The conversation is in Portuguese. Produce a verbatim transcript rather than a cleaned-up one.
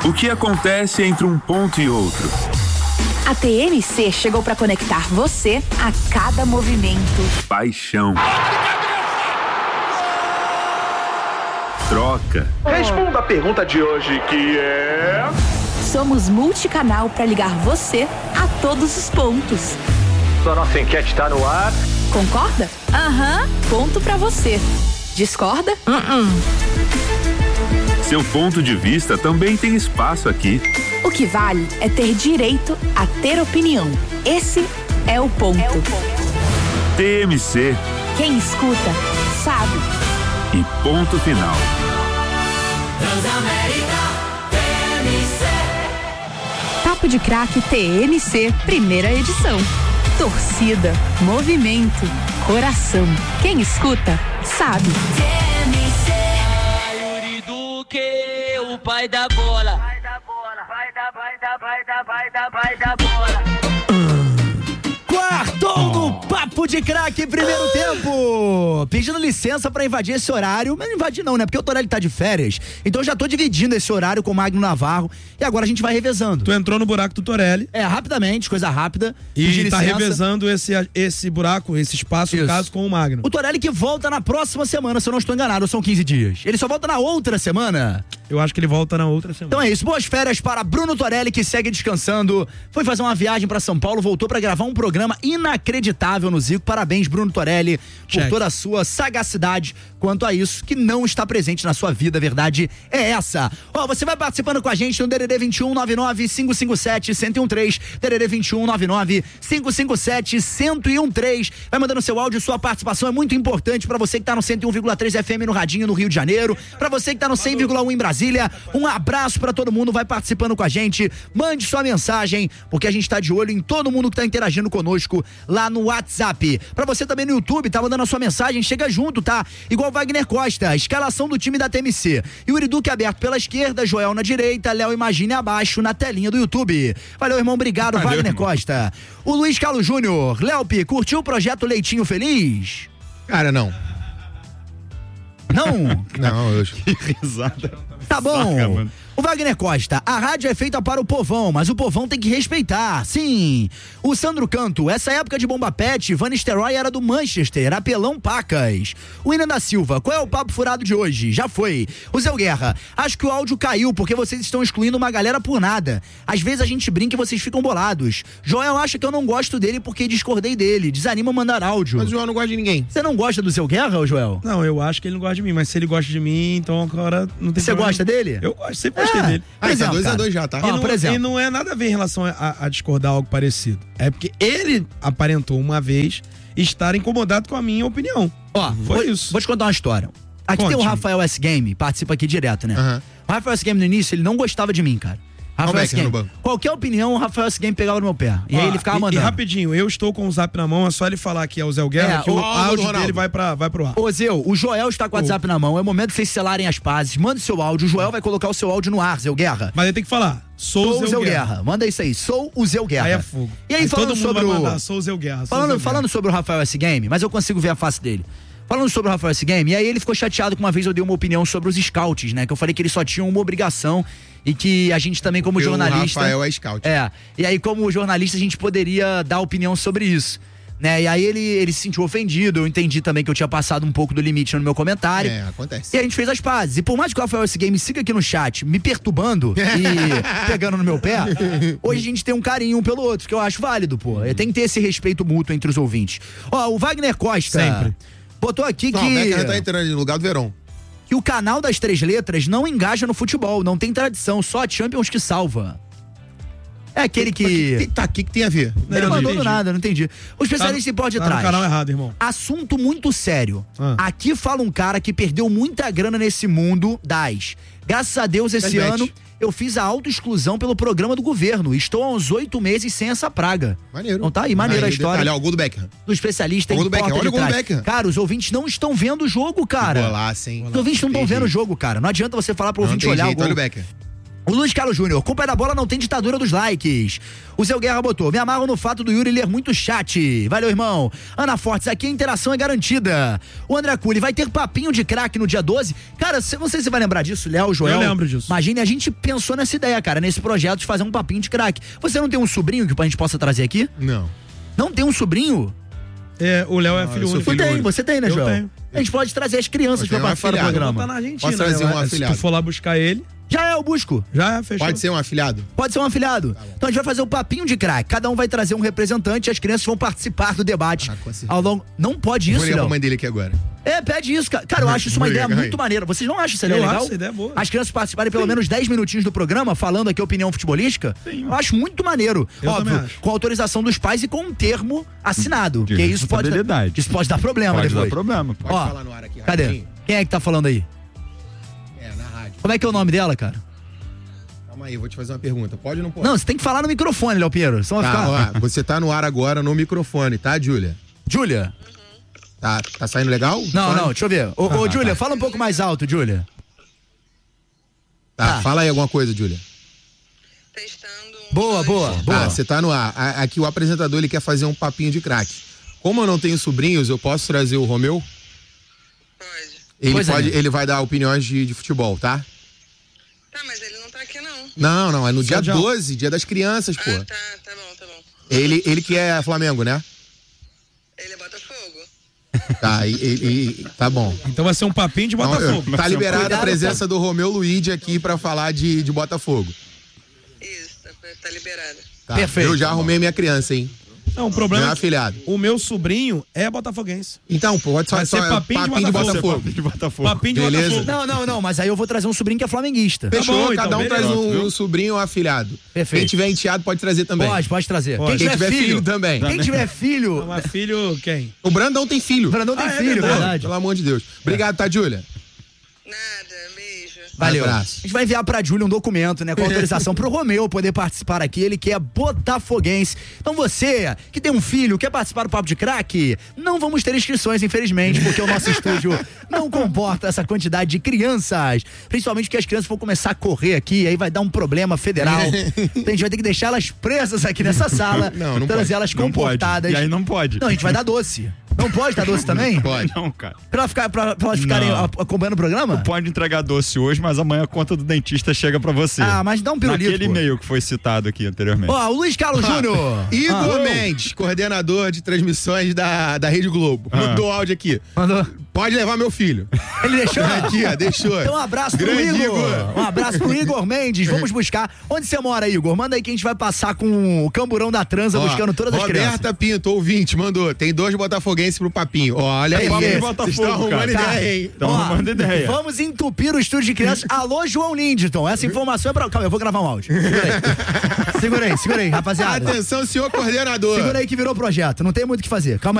O que acontece entre um ponto e outro? A T M C chegou para conectar você a cada movimento. Paixão. Troca. Responda a pergunta de hoje, que é... Somos multicanal para ligar você a todos os pontos. A nossa enquete está no ar. Concorda? Aham, ponto para você. Discorda? Uh-uh. Seu ponto de vista também tem espaço aqui. O que vale é ter direito a ter opinião. Esse é o ponto. É o ponto. T M C. Quem escuta, sabe. E ponto final. Transamérica T M C. Papo de Craque T M C, primeira edição. Torcida, movimento, coração. Quem escuta, sabe. T M C. Yuri Duque, o pai da bola. Vai da bola, vai da, vai da, vai da, vai da, vai da bola. Quartou no Papo de Craque, primeiro tempo. Pedindo licença pra invadir esse horário, mas não invadir não, né? Porque o Torelli tá de férias, então eu já tô dividindo esse horário com o Magno Navarro e agora a gente vai revezando. Tu entrou no buraco do Torelli. É, rapidamente, coisa rápida. E tá revezando esse, esse buraco, esse espaço, no caso, com o Magno. O Torelli que volta na próxima semana, se eu não estou enganado, são quinze dias. Ele só volta na outra semana. Eu acho que ele volta na outra semana. Então é isso, boas férias para Bruno Torelli, que segue descansando. Foi fazer uma viagem pra São Paulo, voltou pra gravar um programa inacreditável no Zico. Parabéns, Bruno Torelli, Check. por toda a sua sagacidade quanto a isso, que não está presente na sua vida. A verdade é essa. Ó, você vai participando com a gente no D D D vinte e um, nove nove, cinco cinco sete, um zero um três, D D D vinte e um, nove nove, cinco cinco sete, um zero um três. Vai mandando seu áudio, sua participação é muito importante pra você que tá no cento e um vírgula três F M no Radinho, no Rio de Janeiro, pra você que tá no cem vírgula um em Brasília. Um abraço pra todo mundo, vai participando com a gente, mande sua mensagem, porque a gente tá de olho em todo mundo que tá interagindo conosco lá no WhatsApp. Pra você também no YouTube, tá mandando a sua mensagem, chega junto, tá? Igual Wagner Costa, escalação do time da T M C. Yuri Duque aberto pela esquerda, Joel na direita, Léo Imagine abaixo na telinha do YouTube. Valeu, irmão, obrigado, Valeu, Wagner irmão. Costa. O Luiz Carlos Júnior, Léopi, curtiu o projeto Leitinho Feliz? Cara, não. Não? Não, eu... Que risada. Tá bom. Saca, o Wagner Costa, a rádio é feita para o povão, mas o povão tem que respeitar, sim. O Sandro Canto, essa época de bomba pet, Van Nistelrooy era do Manchester, apelão pacas. O William da Silva, qual é o papo furado de hoje? Já foi. O Zé Guerra, acho que o áudio caiu porque vocês estão excluindo uma galera por nada. Às vezes a gente brinca e vocês ficam bolados. Joel acha que eu não gosto dele porque discordei dele, desanima mandar áudio. Mas o Joel não gosta de ninguém. Você não gosta do Zé Guerra, ou Joel? Não, eu acho que ele não gosta de mim, mas se ele gosta de mim, então agora não tem Você problema. gosta dele? Eu gosto, sempre gostei É. dele. Ah, então dois a dois já, tá? E, não, por exemplo. e não é nada a ver em relação a, a discordar algo parecido. É porque ele aparentou uma vez estar incomodado com a minha opinião. Ó, Foi vou, isso. vou te contar uma história. Aqui tem o Conte-me. Rafael S. Game, participa aqui direto, né? Aham. O Rafael S. Game no início, ele não gostava de mim, cara. Rafael Olha o S. Becker Game. no banco. Qualquer opinião, o Rafael S. Game pegava no meu pé. E aí Ó, ele ficava e, mandando. E rapidinho, eu estou com o zap na mão, é só ele falar que é o Zé Guerra, É, que o, o áudio Ronaldo. dele vai, pra, vai pro ar. Ô, Zeu, o Joel está com o WhatsApp na mão. É o momento de vocês selarem as pazes. Mande seu áudio. O Joel vai colocar o seu áudio no ar, Zeu Guerra. Mas ele tem que falar, sou, Sou o Zé Guerra. Guerra. Manda isso aí. Sou o Zeu Guerra. Aí é fogo. E aí, falando todo mundo sobre vai o... mandar, sou o Zé Guerra. sou o Falando, Zé Guerra. falando sobre o Rafael S. Game, mas eu consigo ver a face dele. Falando sobre o Rafael S. Game, e aí ele ficou chateado que uma vez eu dei uma opinião sobre os scouts, né? Que eu falei que eles só tinham uma obrigação e que a gente também, como Porque jornalista... o Rafael é scout. É, e aí como jornalista a gente poderia dar opinião sobre isso. Né? E aí ele, ele se sentiu ofendido, eu entendi também que eu tinha passado um pouco do limite no meu comentário. É, acontece. E a gente fez as pazes. E por mais que o Rafael S. Game siga aqui no chat, me perturbando e pegando no meu pé, hoje a gente tem um carinho um pelo outro, que eu acho válido, pô. Tem que ter esse respeito mútuo entre os ouvintes. Ó, o Wagner Costa... Sempre. Botou aqui Não, que... o Becker tá entrando no lugar do Verón. que o canal das três letras não engaja no futebol, não tem tradição, só a Champions que salva. É aquele que... que tá aqui que tem a ver. Ele Não, mandou entendi. do nada, não entendi. O especialista em pode Tá trás. no canal errado, irmão. Assunto muito sério. Ah. Aqui fala um cara que perdeu muita grana nesse mundo das. Graças a Deus, esse Das ano, bets. eu fiz a autoexclusão pelo programa do governo. Estou há uns oito meses sem essa praga. Maneiro. Não tá aí? Maneira a história Olha, o gol do Becker. do especialista O gol em do Becker, porta olha de o gol do trás. Becker. Cara, os ouvintes não estão vendo o jogo, cara. Golaço, hein? Os ouvintes não estão Tem vendo o jeito. jogo, cara. Não adianta você falar pro Não ouvinte tem olhar jeito, o olha gol. o Becker. O Luiz Carlos Júnior, culpa da bola não tem ditadura dos likes. O Zé Guerra botou, me amarro no fato do Yuri ler muito chat. Valeu, irmão. Ana Fortes, aqui a interação é garantida. O André Culi, vai ter papinho de craque no dia doze? Cara, cê, não sei se você vai lembrar disso, Léo, Joel. Eu lembro disso. Imagine, a gente pensou nessa ideia, cara, nesse projeto de fazer um papinho de craque. Você não tem um sobrinho que a gente possa trazer aqui? Não. Não tem um sobrinho? É, o Léo é filho único. Você tem, você tem, né, Eu Joel? tenho. A gente pode trazer as crianças pra Eu tenho um participar do afilhado. programa. Tá na Argentina, Posso trazer né? um Se afilhado? tu for lá buscar ele, Já é o Busco. já fechou. Pode ser um afilhado? Pode ser um afilhado. Então a gente vai fazer o papinho de craque. Cada um vai trazer um representante e as crianças vão participar do debate. Ah, com certeza. Ao longo... Não pode isso, Vou ligar pra Léo. mãe dele aqui agora. É, pede isso, cara. Cara, eu acho isso uma Vou ideia ligar muito aí. maneira. Vocês não acham essa Eu ideia legal? acho essa ideia boa. As crianças participarem pelo menos dez minutinhos do programa, falando aqui a opinião futebolística. Eu acho muito maneiro. Eu também Óbvio, acho. com autorização dos pais e com um termo assinado. De Porque isso pode, dar, responsabilidade. isso pode dar problema Pode depois. dar problema. Pode Ó, falar no ar aqui, Cadê? rapidinho. Quem é que tá falando aí? É, na rádio. Como é que é o nome dela, cara? Calma aí, eu vou te fazer uma pergunta. Pode ou não pode? Não, você tem que falar no microfone, Léo Pinheiro. Senão vai Tá, ficar... ó, você tá no ar agora no microfone, tá, Júlia? Júlia? Tá, tá saindo legal? Não, Fone? não, deixa eu ver. Ô, ô Júlia, fala um pouco mais alto, Júlia. Tá, Tá. fala aí alguma coisa, Júlia. Testando. um, Boa, dois. boa, boa. Tá, você tá no ar. A- Aqui o apresentador, ele quer fazer um papinho de craque. Como eu não tenho sobrinhos, eu posso trazer o Romeu? Pode. Ele, Pois é. pode, ele vai dar opiniões de, de futebol, tá? Tá, mas ele não tá aqui, não. Não, não, é no dia dia- doze, dia das crianças, pô. Ah, tá, tá bom, tá bom. Ele, ele que é Flamengo, né? Ele é Botafogo. Tá, e, e- e- tá bom. Então vai ser um papinho de Então, Botafogo. eu- tá liberada Cuidado, a presença do Romeu Luigi aqui pra falar de, de Botafogo. Isso, tá, tá liberado. Tá? Perfeito. Eu já arrumei minha criança, hein? Não, o problema Meu é que afilhado. o meu sobrinho é botafoguense. Então, pode só, Vai ser só papinho de papinho de Botafogo. Botafogo. De Botafogo. Papinho de Beleza. Botafogo. Não, não, não, mas aí eu vou trazer um sobrinho que é flamenguista. Fechou, bom, cada então, um traz beleza. um, um sobrinho ou afilhado. Perfeito. Quem tiver enteado pode trazer também. Pode, pode trazer. Pode. Quem Quem tiver, tiver filho, filho também. Quem tiver filho. Mas filho, quem? O Brandão tem filho. O Brandão tem Ah, é filho, verdade. verdade. Pelo amor de Deus. Obrigado, tá, Júlia? Nada, beijo. Valeu. Abraço. A gente vai enviar pra Júlia um documento, né, com autorização pro Romeu poder participar aqui. Ele que é botafoguense. Então você, que tem um filho, quer participar do Papo de Craque, não vamos ter inscrições, infelizmente, porque o nosso estúdio não comporta essa quantidade de crianças. Principalmente porque as crianças vão começar a correr aqui, aí vai dar um problema federal. Então a gente vai ter que deixar elas presas aqui nessa sala, Não, não trazer pode. elas Não comportadas. pode. E aí não pode. Não, a gente vai dar doce. Não pode dar doce também? Pode. Não, cara. Pra, ela ficar, pra, pra elas ficarem Não. a- acompanhando o programa? Pode entregar doce hoje, mas amanhã a conta do dentista chega pra você. Ah, mas dá um pirulito, Naquele pô. e-mail que foi citado aqui anteriormente. Ó, o Luiz Carlos Júnior. Igor Ah, Mendes, coordenador de transmissões da, da Rede Globo. Ah. Mandou áudio aqui. Mandou. Pode levar meu filho. Ele deixou? Aqui, ó, deixou. Então um abraço pro Grande Igor. Igor. Um abraço pro Igor Mendes. Vamos buscar. Onde você mora, Igor? Manda aí que a gente vai passar com o camburão da transa Ó, buscando todas as crianças. Roberta Pinto, ouvinte, mandou. Tem dois botafoguenses pro papinho. Ó, olha aí. Papo de Vocês Botafogo, estão arrumando cara. ideia, hein? Então, Ó, arrumando ideia. Vamos entupir o estúdio de crianças. Alô, João Lindenton. Essa informação é pra... Calma, eu vou gravar um áudio. Segura aí. Segura aí, segura aí, rapaziada. Atenção, senhor coordenador. Segura aí que virou projeto. Não tem muito o que fazer. Calma aí.